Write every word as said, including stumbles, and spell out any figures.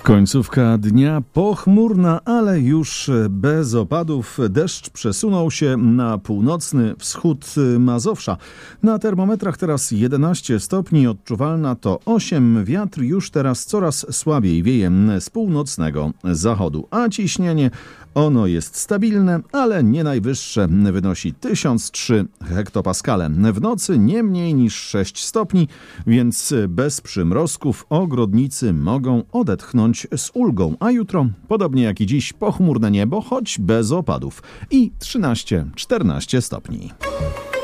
Końcówka dnia pochmurna, ale już bez opadów. Deszcz przesunął się na północny wschód Mazowsza. Na termometrach teraz jedenaście stopni, odczuwalna to osiem. Wiatr już teraz coraz słabiej wieje z północnego zachodu, a ciśnienie ono jest stabilne, ale nie najwyższe. Wynosi tysiąc trzy hektopaskale. W nocy nie mniej niż sześć stopni, więc bez przymrozków ogrodnicy mogą odetchnąć z ulgą. A jutro, podobnie jak i dziś, pochmurne niebo, choć bez opadów. I trzynaście czternaście stopni.